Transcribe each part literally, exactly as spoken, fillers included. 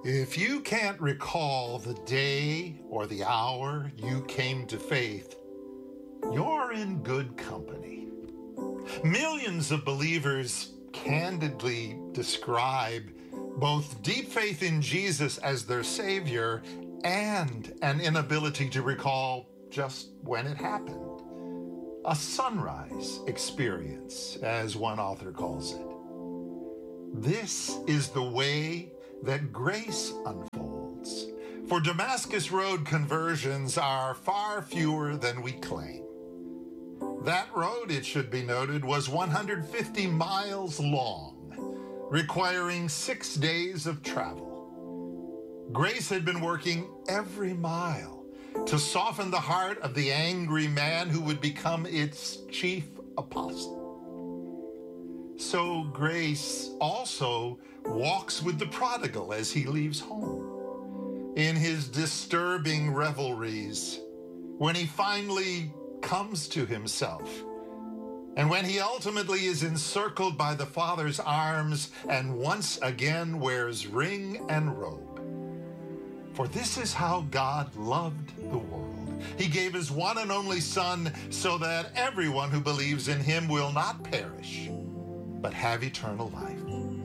If you can't recall the day or the hour you came to faith, you're in good company. Millions of believers candidly describe both deep faith in Jesus as their Savior and an inability to recall just when it happened. A sunrise experience, as one author calls it. This is the way that grace unfolds. For Damascus Road conversions are far fewer than we claim. That road, it should be noted, was one hundred fifty miles long, requiring six days of travel. Grace had been working every mile to soften the heart of the angry man who would become its chief apostle. So grace also walks with the prodigal as he leaves home. In his disturbing revelries, when he finally comes to himself, and when he ultimately is encircled by the Father's arms and once again wears ring and robe. For this is how God loved the world. He gave his one and only Son so that everyone who believes in him will not perish, but have eternal life.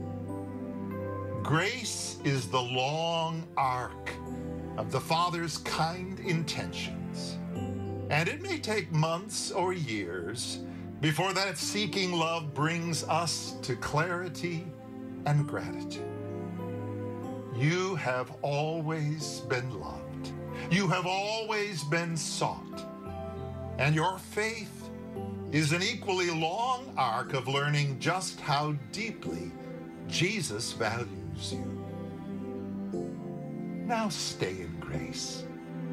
Grace is the long arc of the Father's kind intentions. And it may take months or years before that seeking love brings us to clarity and gratitude. You have always been loved. You have always been sought. And your faith is an equally long arc of learning just how deeply Jesus values you. Now stay in grace.